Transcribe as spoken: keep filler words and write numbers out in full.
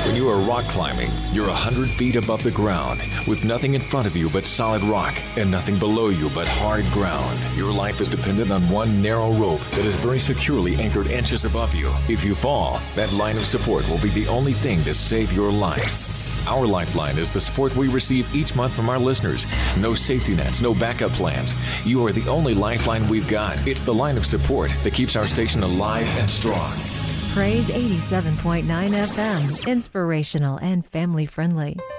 When you are rock climbing, you're one hundred feet above the ground with nothing in front of you but solid rock and nothing below you but hard ground. Your life is dependent on one narrow rope that is very securely anchored inches above you. If you fall, that line of support will be the only thing to save your life. Our lifeline is the support we receive each month from our listeners. No safety nets, no backup plans. You are the only lifeline we've got. It's the line of support that keeps our station alive and strong. Praise eighty-seven point nine F M. Inspirational and family friendly.